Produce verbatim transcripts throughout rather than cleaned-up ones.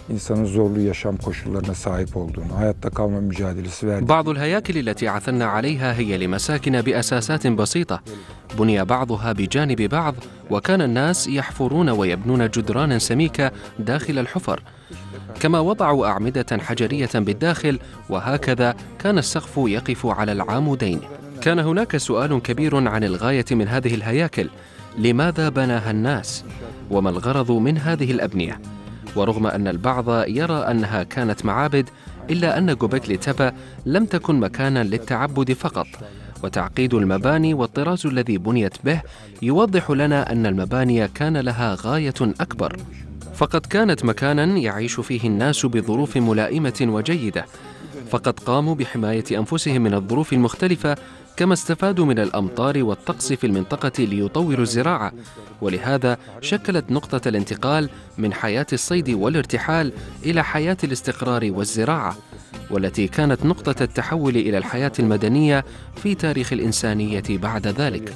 insanın zorlu yaşam koşullarına sahip olduğunu, hayatta kalma mücadelesi verdiğini. بعض الهياكل التي عثرنا عليها هي لمساكن بأساسات بسيطة بني بعضها بجانب بعض، وكان الناس يحفرون ويبنون جدرانا سميكة داخل الحفر، كما وضعوا أعمدة حجرية بالداخل، وهكذا كان السقف يقف على العامودين. كان هناك سؤال كبير عن الغاية من هذه الهياكل: لماذا بناها الناس؟ وما الغرض من هذه الأبنية؟ ورغم أن البعض يرى أنها كانت معابد، إلا أن جوبكلي تبا لم تكن مكانا للتعبد فقط، وتعقيد المباني والطراز الذي بنيت به يوضح لنا أن المباني كان لها غاية أكبر، فقد كانت مكانا يعيش فيه الناس بظروف ملائمة وجيدة، فقد قاموا بحماية أنفسهم من الظروف المختلفة، كما استفادوا من الأمطار والطقس في المنطقة ليطوروا الزراعة، ولهذا شكلت نقطة الانتقال من حياة الصيد والارتحال إلى حياة الاستقرار والزراعة، والتي كانت نقطة التحول إلى الحياة المدنية في تاريخ الإنسانية بعد ذلك.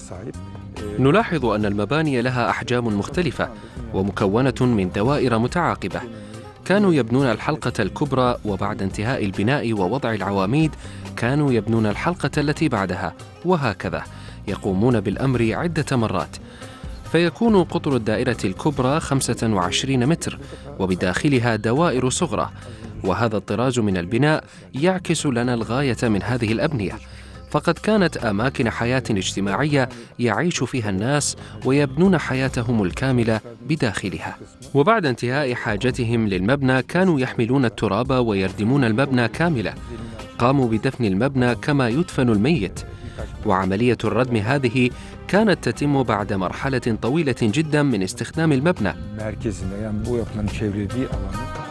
نلاحظ أن المباني لها أحجام مختلفة ومكونة من دوائر متعاقبة. كانوا يبنون الحلقة الكبرى، وبعد انتهاء البناء ووضع العواميد كانوا يبنون الحلقة التي بعدها، وهكذا يقومون بالأمر عدة مرات، فيكون قطر الدائرة الكبرى خمسة وعشرين متر وبداخلها دوائر صغرى، وهذا الطراز من البناء يعكس لنا الغاية من هذه الأبنية، فقد كانت أماكن حياة اجتماعية يعيش فيها الناس ويبنون حياتهم الكاملة بداخلها. وبعد انتهاء حاجتهم للمبنى كانوا يحملون التراب ويردمون المبنى كاملة، قاموا بدفن المبنى كما يدفن الميت، وعملية الردم هذه كانت تتم بعد مرحلة طويلة جدا من استخدام المبنى.